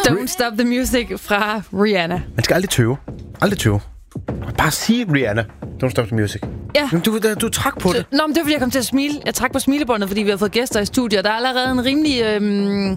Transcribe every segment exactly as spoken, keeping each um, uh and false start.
Don't Stop the Music fra Rihanna. Man skal aldrig tøve. Aldrig tøve. Bare sige Rihanna. Don't Stop the Music. Ja. Jamen, du, du trak på det. Nå, men det var, fordi jeg kom til at smile. Jeg trak på smilebåndet, fordi vi har fået gæster i studiet. Der er allerede en rimelig øhm,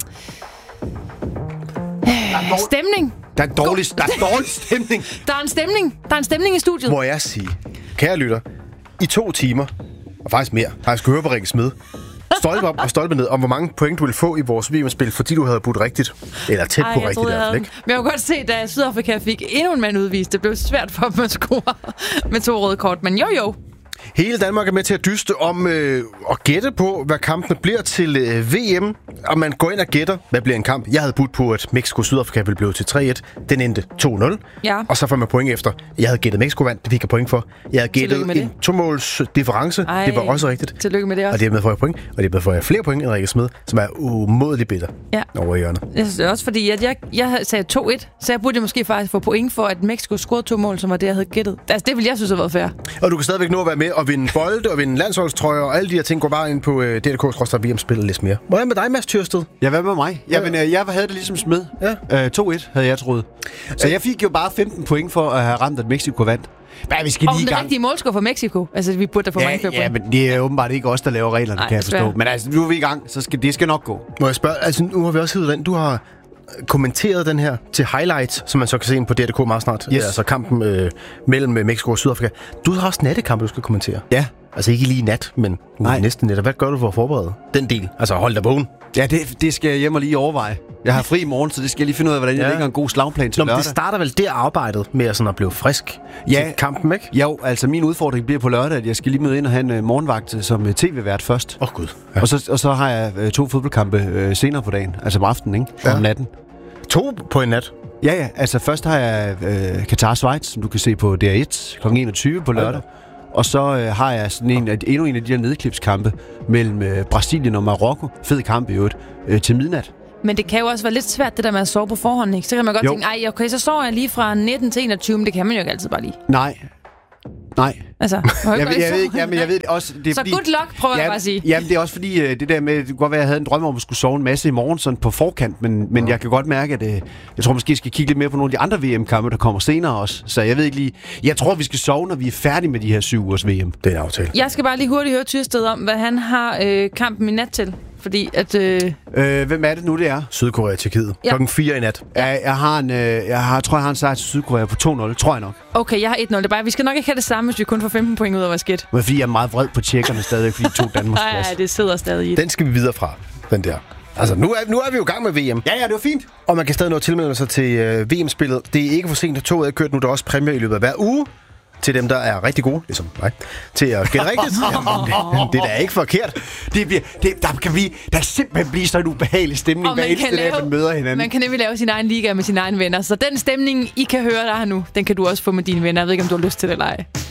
øh, stemning. Der er en dårlig, der er dårlig stemning. Der er en stemning. Der er en stemning i studiet. Må jeg sige, kære lytter, i to timer, og faktisk mere, har jeg skulle høre på Rikke Smed, stolpe op og stolpe ned, om hvor mange point du ville få i vores V M-spil, fordi du havde budt rigtigt. Eller tæt Ej, på rigtigt i hvert fald, ikke? Men jeg kunne godt se, da Sydafrika fik endnu en mand udvist, det blev svært for dem at score med to røde kort. Men jo, jo. Hele Danmark er med til at dyste om øh, at gætte på, hvad kampene bliver til øh, V M. Og man går ind og gætter, hvad bliver en kamp. Jeg havde budt på, at Mexico-Sydafrika ville blive til tre et. Den endte to nul. Ja. Og så får man point efter. Jeg havde gættet Mexico vandt, det fik jeg point for. Jeg havde gættet en to-måls difference. Ej, det var også rigtigt. Tillykke med det også. Og dermed får jeg point. Og dermed får jeg flere point end Rikke Smed, som er umådeligt bitter ja. over i hjørnet. Jeg synes også, fordi at jeg, jeg sagde to et, så jeg burde måske faktisk få point for, at Mexico scorede to mål, som var det, jeg havde gættet. Altså, det ville jeg synes have været fair. Og du kan stadigvæk nå at være med og vinde bolde og vinde landsholdstrøjer og alle de her ting. Gå bare ind på uh, D D K skråstreg V M-spil og læs mere. Hvordan med dig, Mads Tyrsted? Ja, hvad med mig? Jamen, øh, jeg havde det ligesom Smed. Ja. Øh, to et havde jeg troet. Så jeg fik jo bare femten point for at have ramt, at Mexico vandt. Men vi skal og lige den gang. rigtige målscore for Mexico. Altså, vi burde da få ja, mange flere ja, point. men det er åbenbart ikke os, der laver reglerne, Nej, kan jeg forstå. Men altså, nu er vi i gang, så skal, det skal nok gå. Må jeg spørge, altså nu har vi også heddet den, du har kommenteret den her til highlights, som man så kan se ind på D D K meget snart. Yes. Altså kampen øh, mellem Mexico og Sydafrika. Du har også nattekampe, du skal kommentere. Ja. Altså ikke lige nat, men næsten nat. Hvad gør du for at forberede den del? Altså hold dig vågen. Ja, det, det skal jeg hjem og lige overveje. Jeg har fri i morgen, så det skal jeg lige finde ud af, hvordan ja. jeg lægger en god slagplan til Nå, lørdag. det starter vel der arbejdet med at, sådan at blive frisk ja. til kampen, ikke? Jo, altså min udfordring bliver på lørdag, at jeg skal lige møde ind og have en uh, morgenvagt som uh, tv-vært først. Åh oh, gud. Ja. Og, så, og så har jeg uh, to fodboldkampe uh, senere på dagen, altså om aftenen, ikke? Ja. Om natten. To på en nat? Ja, ja. Altså først har jeg uh, Qatar-Schweiz, som du kan se på D R et klokken enogtyve på lørdag. Okay. Og så øh, har jeg sådan en, endnu en af de der nedklipskampe mellem øh, Brasilien og Marokko. Fed kamp i øvrigt. Øh, til midnat. Men det kan jo også være lidt svært, det der med at sove på forhånd, ikke? Så kan man godt jo. tænke, ej, okay, så sover jeg lige fra nitten til enogtyve, men det kan man jo ikke altid bare lige. Nej. Nej. Altså, jeg, jeg, jeg ved ikke, jamen, jeg ved også... Det er så fordi, good luck, prøver ja, jeg bare at sige. Jamen, det er også fordi, det der med, det kunne godt være, at jeg havde en drøm om at skulle sove en masse i morgen, sådan på forkant, men, men jeg kan godt mærke, at jeg tror måske, jeg skal kigge lidt mere på nogle af de andre V M-kampe, der kommer senere også. Så jeg ved ikke lige... Jeg tror, vi skal sove, når vi er færdige med de her syv ugers V M. Det er en aftale. Jeg skal bare lige hurtigt høre Tyrsted om, hvad han har øh, kampen i nat til. Fordi at... Øh... Øh, hvem er det nu, det er? Sydkorea til Tjekkiet. Ja. Klokken fire i nat. Ja, jeg har en, øh, jeg har, tror, jeg har en sejr til Sydkorea på to nul, tror jeg nok. Okay, jeg har et nul. Det er bare, vi skal nok ikke have det samme, hvis vi kun får femten point ud af vores skæt. Men fordi jeg er meget vred på tjekkerne stadig, fordi de to Danmarks plads. Nej, det sidder stadig i. Den skal vi videre fra, den der. Altså, nu er, nu er vi jo i gang med V M. Ja, ja, det var fint. Og man kan stadig nå at tilmelde sig til øh, V M-spillet. Det er ikke for sent, at toget er kørt nu. Der er også præmier i løbet af hver uge. Til dem, der er rigtig gode, ligesom mig, til at gætte rigtigt. Jamen, det, det er da ikke forkert. Det bliver, det, der kan blive, der kan simpelthen blive sådan en ubehagelig stemning, hver eneste dag, man møder hinanden. Man kan nemlig lave sin egen liga med sine egne venner. Så den stemning, I kan høre der nu, den kan du også få med dine venner. Jeg ved ikke, om du har lyst til det eller ej.